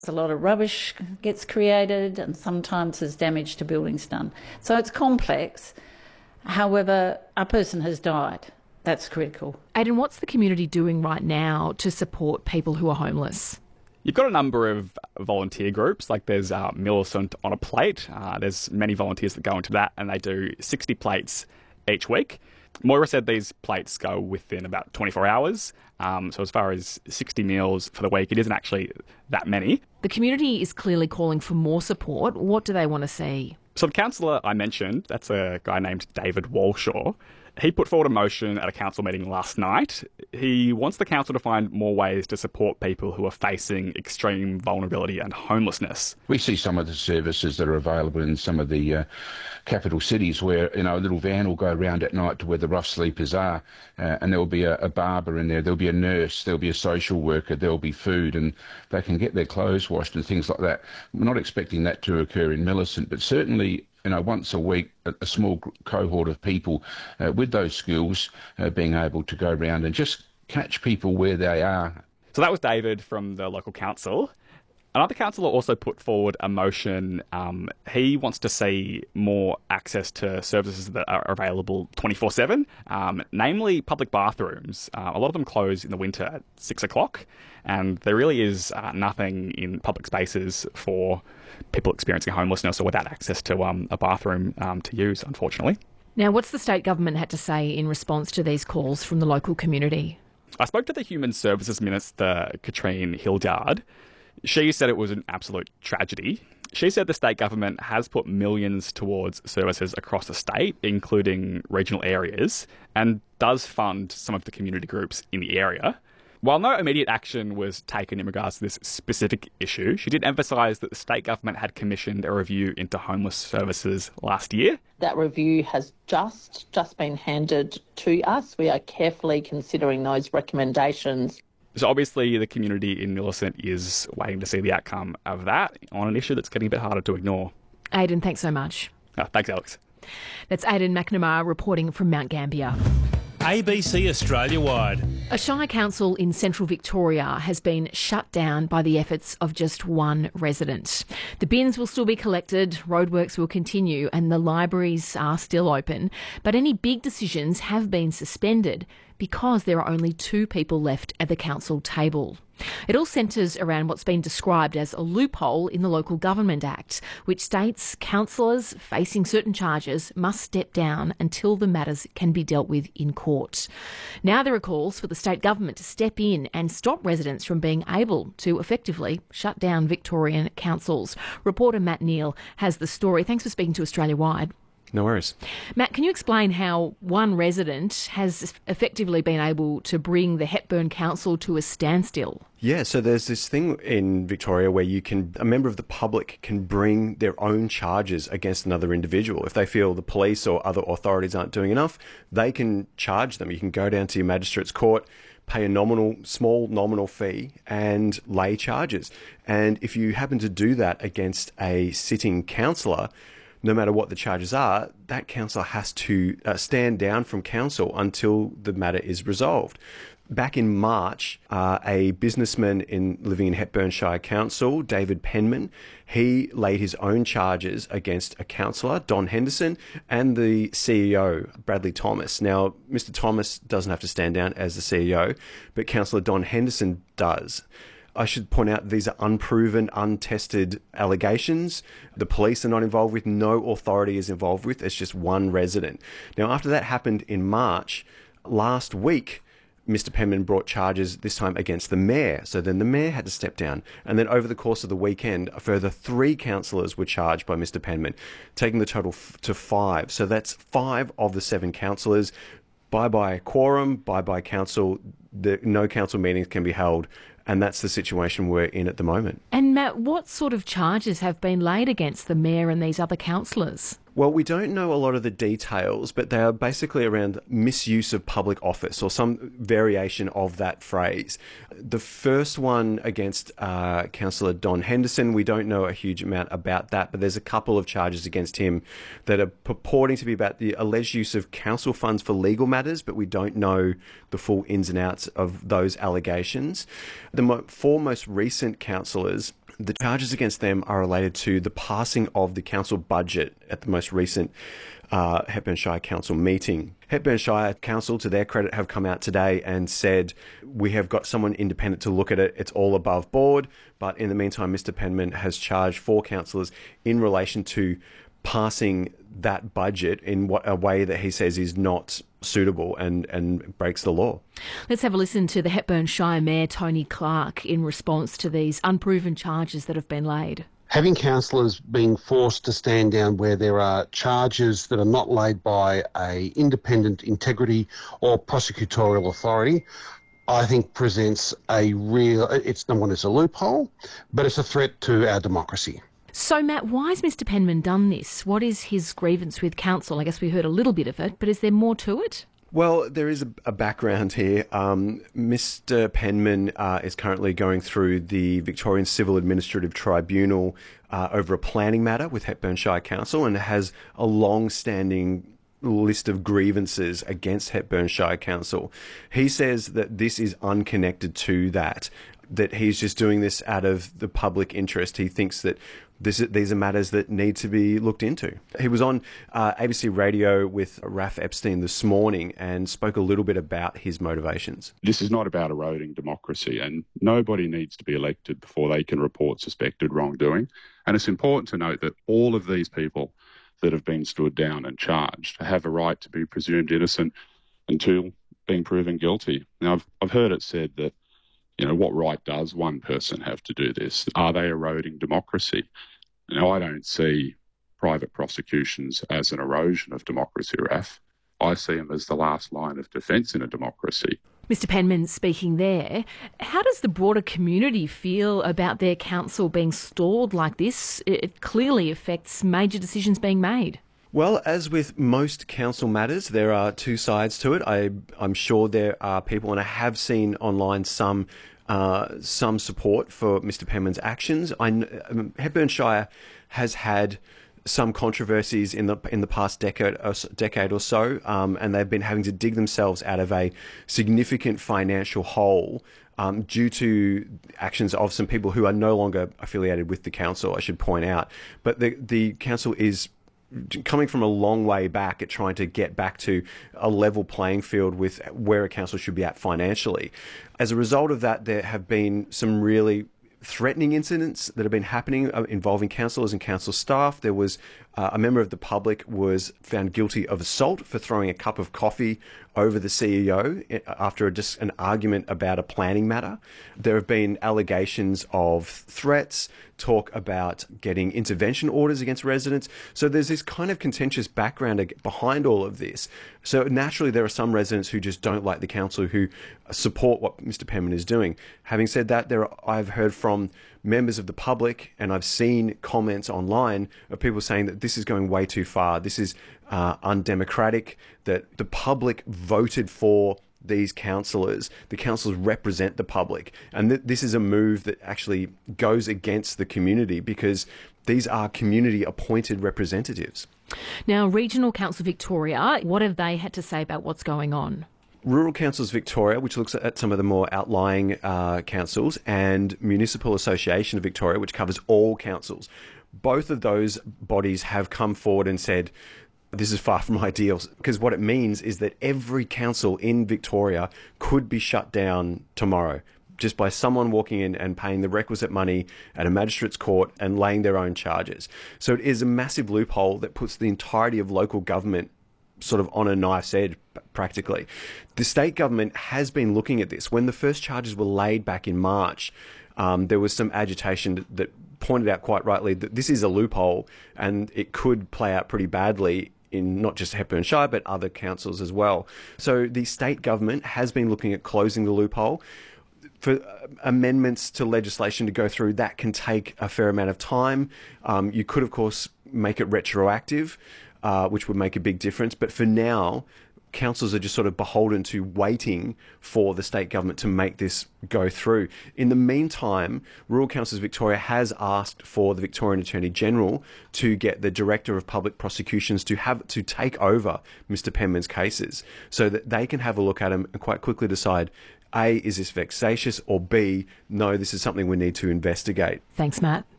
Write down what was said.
A lot of rubbish gets created and sometimes there's damage to buildings done. So it's complex. However, a person has died. That's critical. Aidan, what's the community doing right now to support people who are homeless? You've got a number of volunteer groups, like there's Millicent on a Plate. There's many volunteers that go into that, and they do 60 plates each week. Moira said these plates go within about 24 hours. So as far as 60 meals for the week, it isn't actually that many. The community is clearly calling for more support. What do they want to see? So the councillor I mentioned, that's a guy named David Walshaw. He put forward a motion at a council meeting last night. He wants the council to find more ways to support people who are facing extreme vulnerability and homelessness. We see some of the services that are available in some of the capital cities where, a little van will go around at night to where the rough sleepers are, and there will be a barber in there, there'll be a nurse, there'll be a social worker, there'll be food, and they can get their clothes washed and things like that. We're not expecting that to occur in Millicent, but certainly once a week, a small cohort of people with those skills being able to go around and just catch people where they are. So that was David from the local council. Another councillor also put forward a motion. He wants to see more access to services that are available 24/7, namely public bathrooms. A lot of them close in the winter at 6 o'clock, and there really is nothing in public spaces for people experiencing homelessness or without access to a bathroom to use, unfortunately. Now, what's the state government had to say in response to these calls from the local community? I spoke to the Human Services Minister, Katrine Hildyard. She said it was an absolute tragedy. She said the state government has put millions towards services across the state, including regional areas, and does fund some of the community groups in the area. While no immediate action was taken in regards to this specific issue, she did emphasise that the state government had commissioned a review into homeless services last year. That review has just been handed to us. We are carefully considering those recommendations. So obviously the community in Millicent is waiting to see the outcome of that on an issue that's getting a bit harder to ignore. Aidan, thanks so much. Thanks, Alex. That's Aidan McNamara reporting from Mount Gambier. ABC Australia-wide. A Shire council in central Victoria has been shut down by the efforts of just one resident. The bins will still be collected, roadworks will continue, and the libraries are still open, but any big decisions have been suspended because there are only 2 people left at the council table. It all centres around what's been described as a loophole in the Local Government Act, which states councillors facing certain charges must step down until the matters can be dealt with in court. Now there are calls for the state government to step in and stop residents from being able to effectively shut down Victorian councils. Reporter Matt Neal has the story. Thanks for speaking to Australia Wide. No worries. Matt, can you explain how one resident has effectively been able to bring the Hepburn Council to a standstill? Yeah, so there's this thing in Victoria where a member of the public can bring their own charges against another individual. If they feel the police or other authorities aren't doing enough, they can charge them. You can go down to your magistrate's court, pay a small nominal fee and lay charges. And if you happen to do that against a sitting councillor, no matter what the charges are, that councillor has to stand down from council until the matter is resolved. Back in March, a businessman living in Hepburn Shire Council, David Penman, he laid his own charges against a councillor, Don Henderson, and the CEO, Bradley Thomas. Now, Mr. Thomas doesn't have to stand down as the CEO, but Councillor Don Henderson does. I should point out these are unproven, untested allegations. The police are not involved with, no authority is involved with. It's just one resident. Now, after that happened in March, last week, Mr. Penman brought charges this time against the mayor. So then the mayor had to step down. And then over the course of the weekend, a further 3 councillors were charged by Mr. Penman, taking the total to 5. So that's 5 of the 7 councillors. Bye-bye quorum, bye-bye council. No council meetings can be held. And that's the situation we're in at the moment. And Matt, what sort of charges have been laid against the mayor and these other councillors? Well, we don't know a lot of the details, but they are basically around misuse of public office or some variation of that phrase. The first one against Councillor Don Henderson, we don't know a huge amount about that, but there's a couple of charges against him that are purporting to be about the alleged use of council funds for legal matters, but we don't know the full ins and outs of those allegations. The 4 most recent councillors The charges against them are related to the passing of the council budget at the most recent Hepburn Shire Council meeting. Hepburn Shire Council, to their credit, have come out today and said, we have got someone independent to look at it. It's all above board. But in the meantime, Mr Penman has charged 4 councillors in relation to passing that budget in a way that he says is not suitable and breaks the law. Let's have a listen to the Hepburn Shire Mayor Tony Clark in response to these unproven charges that have been laid. Having councillors being forced to stand down where there are charges that are not laid by an independent integrity or prosecutorial authority, I think presents it's number one, it's a loophole, but it's a threat to our democracy. So, Matt, why has Mr Penman done this? What is his grievance with council? I guess we heard a little bit of it, but is there more to it? Well, there is a background here. Mr Penman is currently going through the Victorian Civil Administrative Tribunal over a planning matter with Hepburn Shire Council and has a long-standing list of grievances against Hepburn Shire Council. He says that this is unconnected to that he's just doing this out of the public interest. He thinks that these are matters that need to be looked into. He was on ABC Radio with Raph Epstein this morning and spoke a little bit about his motivations. This is not about eroding democracy, and nobody needs to be elected before they can report suspected wrongdoing. And it's important to note that all of these people that have been stood down and charged have a right to be presumed innocent until being proven guilty. Now, I've heard it said that, what right does one person have to do this? Are they eroding democracy? Now, I don't see private prosecutions as an erosion of democracy, Raf. I see them as the last line of defence in a democracy. Mr Penman speaking there. How does the broader community feel about their council being stalled like this? It clearly affects major decisions being made. Well, as with most council matters, there are two sides to it. I'm sure there are people, and I have seen online some support for Mr Penman's actions. Hepburn Shire has had some controversies in the past decade or so, and they've been having to dig themselves out of a significant financial hole due to actions of some people who are no longer affiliated with the council, I should point out. But the council is coming from a long way back at trying to get back to a level playing field with where a council should be at financially. As a result of that, there have been some really threatening incidents that have been happening involving councillors and council staff. There was a member of the public was found guilty of assault for throwing a cup of coffee over the CEO after just an argument about a planning matter. There have been allegations of threats, talk about getting intervention orders against residents. So there's this kind of contentious background behind all of this. So naturally, there are some residents who just don't like the council, who support what Mr Penman is doing. Having said that, I've heard from members of the public, and I've seen comments online of people saying that this is going way too far. This is undemocratic, that the public voted for these councillors. The councillors represent the public. And this is a move that actually goes against the community because these are community appointed representatives. Now, Regional Council Victoria, what have they had to say about what's going on? Rural Councils Victoria, which looks at some of the more outlying councils, and Municipal Association of Victoria, which covers all councils. Both of those bodies have come forward and said, this is far from ideal, because what it means is that every council in Victoria could be shut down tomorrow just by someone walking in and paying the requisite money at a magistrate's court and laying their own charges. So it is a massive loophole that puts the entirety of local government sort of on a knife's edge, practically. The state government has been looking at this. When the first charges were laid back in March, there was some agitation that pointed out quite rightly that this is a loophole and it could play out pretty badly in not just Hepburn Shire, but other councils as well. So the state government has been looking at closing the loophole. For amendments to legislation to go through, that can take a fair amount of time. You could, of course, make it retroactive, which would make a big difference. But for now, councils are just sort of beholden to waiting for the state government to make this go through. In the meantime, Rural Councils Victoria has asked for the Victorian Attorney General to get the Director of Public Prosecutions to take over Mr Penman's cases so that they can have a look at them and quite quickly decide, A, is this vexatious? Or B, no, this is something we need to investigate. Thanks, Matt.